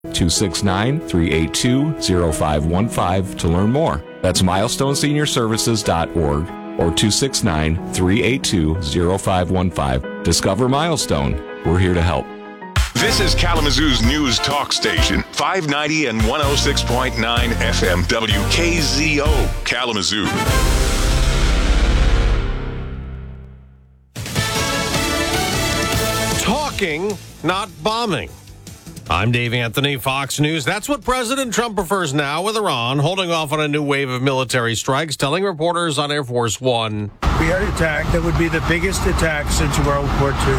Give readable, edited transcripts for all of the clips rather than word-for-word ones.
269-382-0515 to learn more. That's milestoneseniorservices.org or 269-382-0515. Discover Milestone. We're here to help. This is Kalamazoo's news talk station, 590 and 106.9 FM, WKZO, Kalamazoo. Talking, not bombing. I'm Dave Anthony, Fox News. That's what President Trump prefers now, with Iran holding off on a new wave of military strikes, telling reporters on Air Force One. We had an attack that would be the biggest attack since World War II,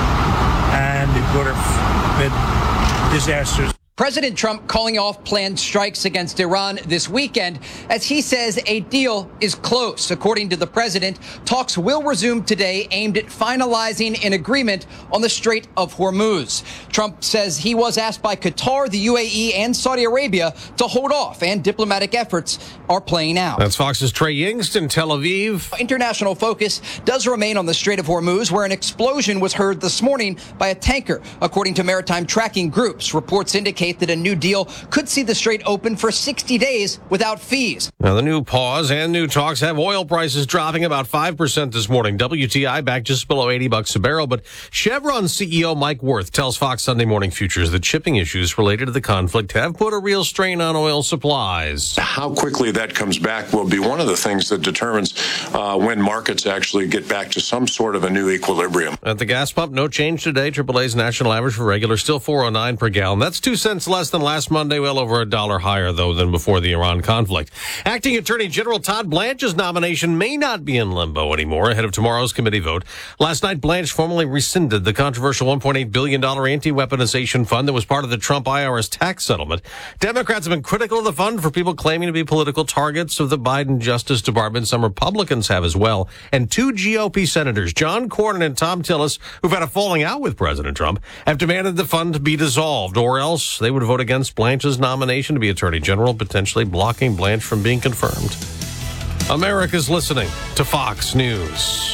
and it would have been disastrous. President Trump calling off planned strikes against Iran this weekend as he says a deal is close. According to the president, talks will resume today aimed at finalizing an agreement on the Strait of Hormuz. Trump says he was asked by Qatar, the UAE, and Saudi Arabia to hold off, and diplomatic efforts are playing out. That's Fox's Trey Yingst in Tel Aviv. International focus does remain on the Strait of Hormuz, where an explosion was heard this morning by a tanker. According to maritime tracking groups, reports indicate that a new deal could see the strait open for 60 days without fees. Now, the new pause and new talks have oil prices dropping about 5% this morning. WTI back just below $80 a barrel. But Chevron CEO Mike Wirth tells Fox Sunday Morning Futures that shipping issues related to the conflict have put a real strain on oil supplies. How quickly that comes back will be one of the things that determines when markets actually get back to some sort of a new equilibrium. At the gas pump, no change today. AAA's national average for regular still $4.09 per gallon. That's 2 cents less than last Monday, well over $1 higher, though, than before the Iran conflict. Acting Attorney General Todd Blanche's nomination may not be in limbo anymore ahead of tomorrow's committee vote. Last night, Blanche formally rescinded the controversial $1.8 billion anti-weaponization fund that was part of the Trump IRS tax settlement. Democrats have been critical of the fund for people claiming to be political targets of the Biden Justice Department. Some Republicans have as well. And 2 GOP senators, John Cornyn and Tom Tillis, who've had a falling out with President Trump, have demanded the fund to be dissolved, or else they would vote against Blanche's nomination to be Attorney General, potentially blocking Blanche from being confirmed. America's listening to Fox News.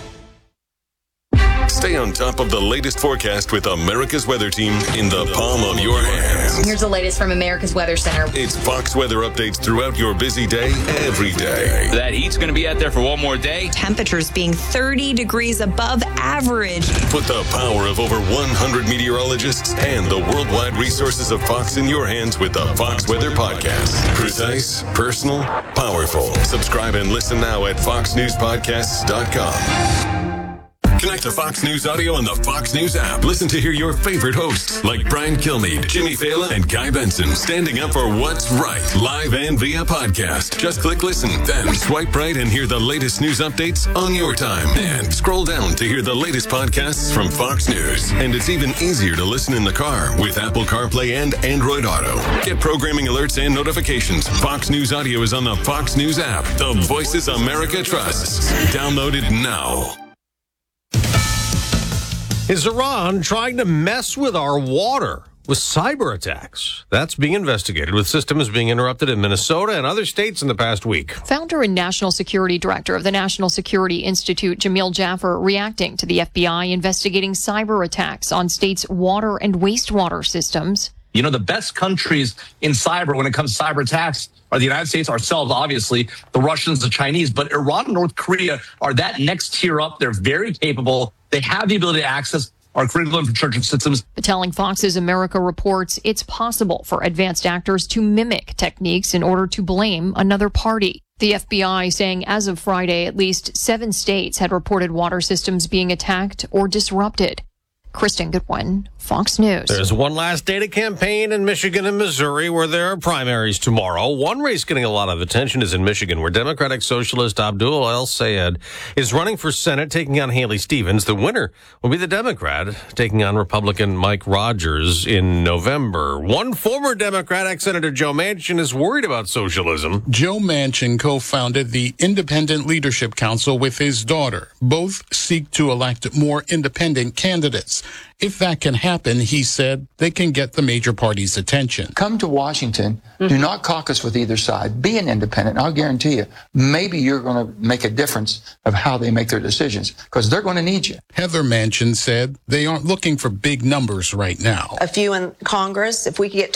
Stay on top of the latest forecast with America's Weather Team in the palm of your hands. Here's the latest from America's Weather Center. It's Fox weather updates throughout your busy day, every day. That heat's going to be out there for one more day. Temperatures being 30 degrees above average. Put the power of over 100 meteorologists and the worldwide resources of Fox in your hands with the Fox Weather Podcast. Precise, personal, powerful. Subscribe and listen now at foxnewspodcasts.com. Connect to Fox News Audio on the Fox News app. Listen to hear your favorite hosts like Brian Kilmeade, Jimmy Fallon, and Guy Benson standing up for what's right, live and via podcast. Just click listen, then swipe right and hear the latest news updates on your time. And scroll down to hear the latest podcasts from Fox News. And it's even easier to listen in the car with Apple CarPlay and Android Auto. Get programming alerts and notifications. Fox News Audio is on the Fox News app. The voices America trusts. Download it now. Is Iran trying to mess with our water with cyber attacks? That's being investigated, with systems being interrupted in Minnesota and other states in the past week. Founder and National Security Director of the National Security Institute, Jamil Jaffer, reacting to the FBI investigating cyber attacks on states' water and wastewater systems. You know, the best countries in cyber when it comes to cyber attacks are the United States, ourselves, obviously, the Russians, the Chinese, but Iran and North Korea are that next tier up. They're very capable. They have the ability to access our critical infrastructure systems. But telling Fox's America reports it's possible for advanced actors to mimic techniques in order to blame another party. The FBI saying as of Friday, at least 7 states had reported water systems being attacked or disrupted. Kristen Goodwin, Fox News. There's one last day to campaign in Michigan and Missouri, where there are primaries tomorrow. One race getting a lot of attention is in Michigan, where Democratic Socialist Abdul El-Sayed is running for Senate, taking on Haley Stevens. The winner will be the Democrat, taking on Republican Mike Rogers in November. One former Democrat, ex-Senator Joe Manchin, is worried about socialism. Joe Manchin co-founded the Independent Leadership Council with his daughter. Both seek to elect more independent candidates. If that can happen, he said, they can get the major parties' attention. Come to Washington. Do not caucus with either side. Be an independent. I'll guarantee you, maybe you're going to make a difference of how they make their decisions, because they're going to need you. Heather Manchin said they aren't looking for big numbers right now. A few in Congress, if we could get